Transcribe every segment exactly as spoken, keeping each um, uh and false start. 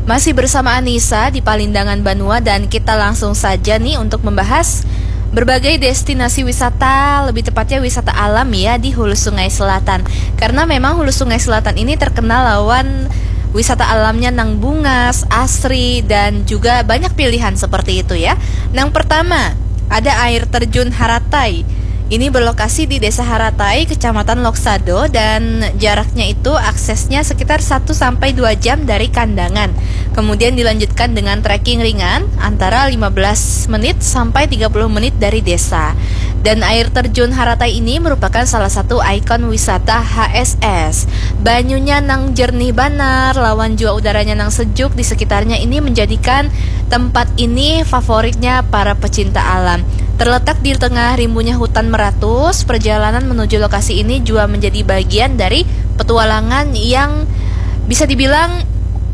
Masih bersama Anissa di Palindangan Banua dan kita langsung saja nih untuk membahas berbagai destinasi wisata, lebih tepatnya wisata alam ya di Hulu Sungai Selatan. Karena memang Hulu Sungai Selatan ini terkenal lawan wisata alamnya nang bungas, asri, dan juga banyak pilihan seperti itu ya. Yang pertama, ada air terjun Haratai. Ini berlokasi di Desa Haratai, Kecamatan Loksado, dan jaraknya itu aksesnya sekitar satu sampai dua jam dari Kandangan. Kemudian dilanjutkan dengan trekking ringan antara lima belas menit sampai tiga puluh menit dari desa. Dan air terjun Haratai ini merupakan salah satu ikon wisata H S S. Banyunya nang jernih banar, lawan jua udaranya nang sejuk di sekitarnya ini menjadikan tempat ini favoritnya para pecinta alam. Terletak di tengah rimbunya hutan meratus, perjalanan menuju lokasi ini juga menjadi bagian dari petualangan yang bisa dibilang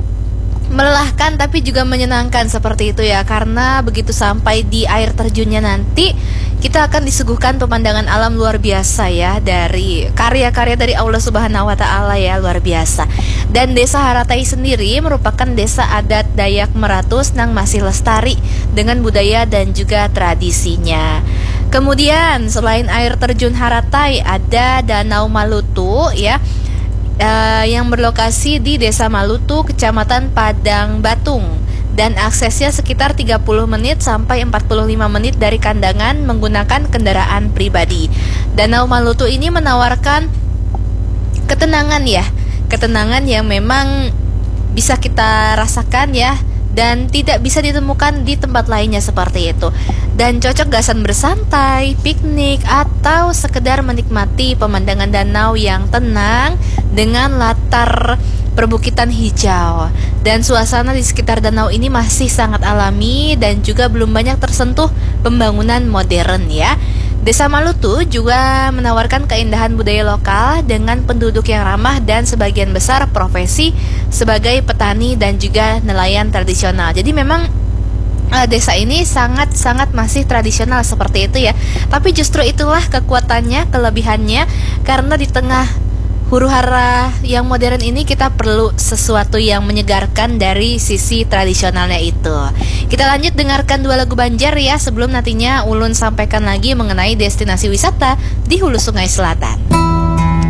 melelahkan tapi juga menyenangkan seperti itu ya. Karena begitu sampai di air terjunnya nanti, kita akan disuguhkan pemandangan alam luar biasa ya, dari karya-karya dari Allah Subhanahu wa Ta'ala ya, luar biasa. Dan Desa Haratai sendiri merupakan desa adat Dayak Meratus yang masih lestari dengan budaya dan juga tradisinya. Kemudian selain air terjun Haratai, ada Danau Malutu ya, uh, yang berlokasi di Desa Malutu, Kecamatan Padang Batung. Dan aksesnya sekitar tiga puluh menit sampai empat puluh lima menit dari Kandangan menggunakan kendaraan pribadi. Danau Malutu ini menawarkan ketenangan ya, ketenangan yang memang bisa kita rasakan ya, dan tidak bisa ditemukan di tempat lainnya seperti itu. Dan cocok gasan bersantai, piknik, atau sekedar menikmati pemandangan danau yang tenang dengan latar perbukitan hijau. Dan suasana di sekitar danau ini masih sangat alami dan juga belum banyak tersentuh pembangunan modern ya. Desa Malutu juga menawarkan keindahan budaya lokal dengan penduduk yang ramah dan sebagian besar profesi sebagai petani dan juga nelayan tradisional. Jadi memang uh, desa ini sangat-sangat masih tradisional seperti itu ya. Tapi justru itulah kekuatannya, kelebihannya, karena di tengah huru-hara yang modern ini kita perlu sesuatu yang menyegarkan dari sisi tradisionalnya itu. Kita lanjut dengarkan dua lagu Banjar ya, sebelum nantinya Ulun sampaikan lagi mengenai destinasi wisata di Hulu Sungai Selatan.